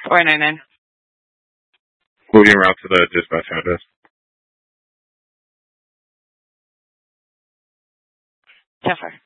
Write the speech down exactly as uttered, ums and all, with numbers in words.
four nine nine. Moving around to the dispatch address. Ten four.